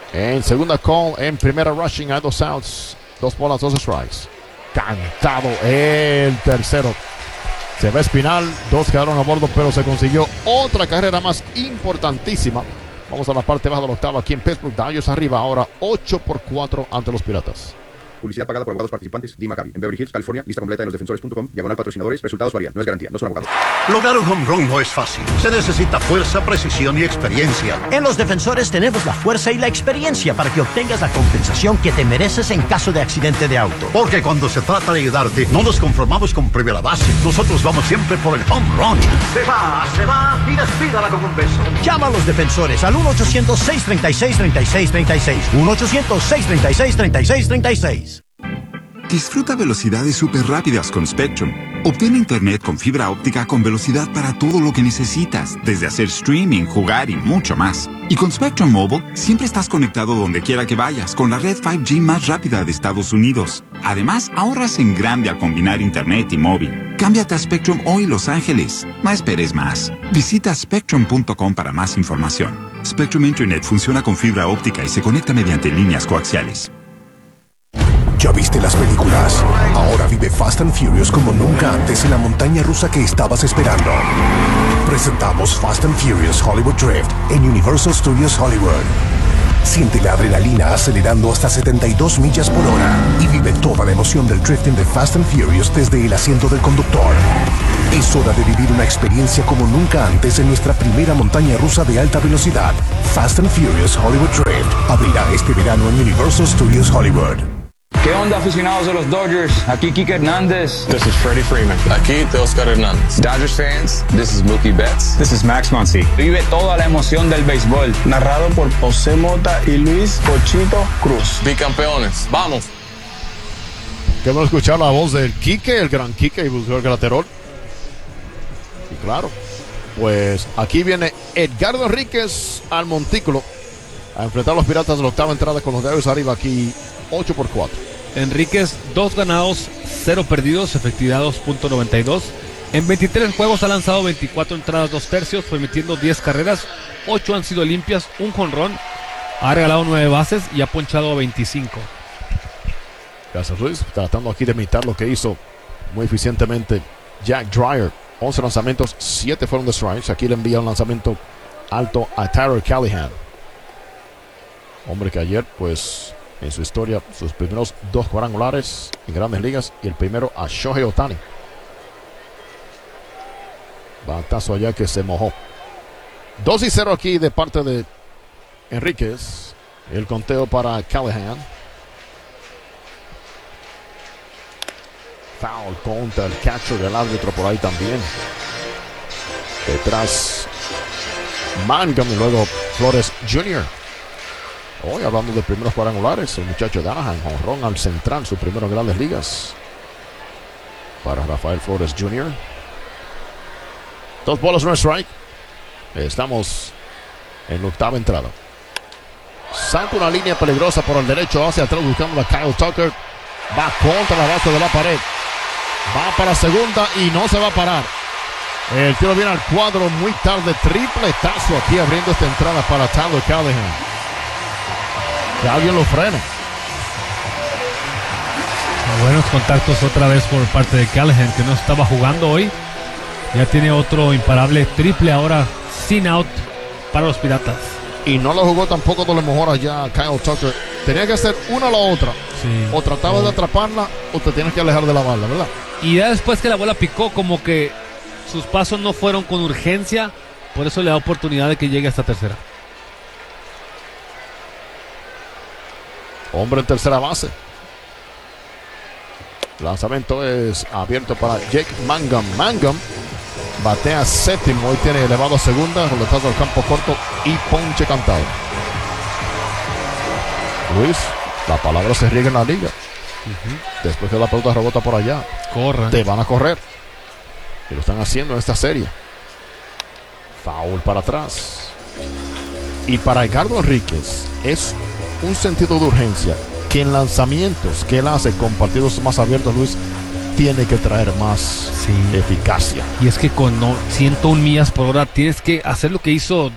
En segunda call, en primera rushing, hay 2 outs, 2 bolas, 2 strikes. Cantado el tercero. Se va Espinal, 2 quedaron a bordo, pero se consiguió otra carrera más importantísima. Vamos a la parte baja del octavo aquí en Pittsburgh. Dodgers arriba ahora 8-4 ante los Piratas. Publicidad pagada por abogados participantes. Di Maccabi. En Beverly Hills, California. Lista completa en losdefensores.com. /patrocinadores. Resultados varían. No es garantía. No son abogados. Lograr un home run no es fácil. Se necesita fuerza, precisión y experiencia. En Los Defensores tenemos la fuerza y la experiencia para que obtengas la compensación que te mereces en caso de accidente de auto. Porque cuando se trata de ayudarte, no nos conformamos con primera base. Nosotros vamos siempre por el home run. Se va y despídala con un beso. Llama a Los Defensores al 1-800-636-3636. 1-800-636-3636. Disfruta velocidades súper rápidas con Spectrum. Obtén internet con fibra óptica con velocidad para todo lo que necesitas, desde hacer streaming, jugar y mucho más. Y con Spectrum Mobile, siempre estás conectado donde quiera que vayas con la red 5G más rápida de Estados Unidos. Además, ahorras en grande al combinar internet y móvil. Cámbiate a Spectrum hoy, Los Ángeles. No esperes más. Visita spectrum.com para más información. Spectrum Internet funciona con fibra óptica y se conecta mediante líneas coaxiales. ¿Ya viste las películas? Ahora vive Fast and Furious como nunca antes en la montaña rusa que estabas esperando. Presentamos Fast and Furious Hollywood Drift en Universal Studios Hollywood. Siente la adrenalina acelerando hasta 72 millas por hora y vive toda la emoción del drifting de Fast and Furious desde el asiento del conductor. Es hora de vivir una experiencia como nunca antes en nuestra primera montaña rusa de alta velocidad. Fast and Furious Hollywood Drift abrirá este verano en Universal Studios Hollywood. ¿Qué onda, aficionados de los Dodgers? Aquí Kike Hernández. This is Freddie Freeman. Aquí Teoscar Hernández. Dodgers fans, this is Mookie Betts. This is Max Muncy. Vive toda la emoción del béisbol. Narrado por José Mota y Luis Pochito Cruz. Bicampeones. ¡Vamos! Qué bueno escuchar la voz del Kike, el gran Kike y el Graterol. Y claro, pues aquí viene Edgardo Enríquez al montículo a enfrentar a los Piratas de la octava entrada con los Dodgers arriba aquí 8-4. Enríquez, 2 ganados, 0 perdidos, efectividad 2.92. En 23 juegos ha lanzado 24 entradas, 2 tercios, permitiendo 10 carreras, 8 han sido limpias, un jonrón, ha regalado 9 bases y ha ponchado a 25. Gracias, Luis. Tratando aquí de imitar lo que hizo muy eficientemente Jack Dreyer. 11 lanzamientos, 7 fueron de strikes. Aquí le envía un lanzamiento alto a Tyler Callahan. Hombre que ayer, pues, en su historia, sus primeros 2 cuadrangulares en Grandes Ligas y el primero a Shohei Ohtani. Batazo allá que se mojó. 2-0 aquí de parte de Enríquez. El conteo para Callahan. Foul contra el catcher del árbitro por ahí también. Detrás Mangum y luego Flores Jr. Hoy hablando de primeros cuadrangulares, el muchacho de Anaheim, jonrón al central, su primero en Grandes Ligas. Para Rafael Flores Jr. 2 bolas, 1 strike. Estamos en la octava entrada. Saca una línea peligrosa por el derecho hacia atrás buscando a Kyle Tucker. Va contra la base de la pared. Va para segunda y no se va a parar. El tiro viene al cuadro muy tarde. Tripletazo aquí abriendo esta entrada para Tyler Callahan. Que alguien lo frene. Buenos contactos otra vez por parte de Callahan, que no estaba jugando hoy. Ya tiene otro imparable triple ahora sin out para los Piratas. Y no lo jugó tampoco de lo mejor allá Kyle Tucker. Tenía que hacer una o la otra. Sí. O trataba de atraparla o te tienes que alejar de la bala, ¿verdad? Y ya después que la bola picó, como que sus pasos no fueron con urgencia. Por eso le da oportunidad de que llegue hasta tercera. Hombre en tercera base. Lanzamiento es abierto para Jake Mangum. Mangum batea séptimo. Hoy tiene elevado a segunda. Roletazo al campo corto y ponche cantado. Luis, la palabra se riega en la liga. Después que la pelota rebota por allá, corran. Te van a correr. Y lo están haciendo en esta serie. Foul para atrás. Y para Edgardo Enríquez es un sentido de urgencia que en lanzamientos que él hace con partidos más abiertos, Luis, tiene que traer más eficacia. Y es que con 101 millas por hora tienes que hacer lo que hizo